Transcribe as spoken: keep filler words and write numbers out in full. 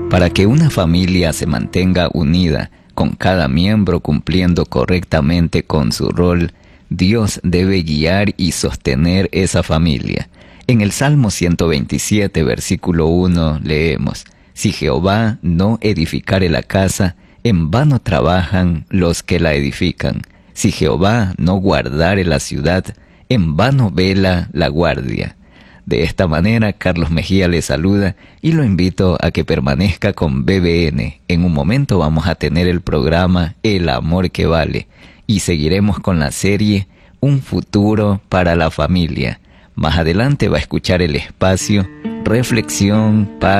Para que una familia se mantenga unida, con cada miembro cumpliendo correctamente con su rol, Dios debe guiar y sostener esa familia. En el Salmo ciento veintisiete, versículo uno, leemos: Si Jehová no edificare la casa, en vano trabajan los que la edifican. Si Jehová no guardare la ciudad, en vano vela la guardia. De esta manera, Carlos Mejía le saluda y lo invito a que permanezca con B B N. En un momento vamos a tener el programa El Amor que Vale y seguiremos con la serie Un Futuro para la Familia. Más adelante va a escuchar el espacio Reflexión para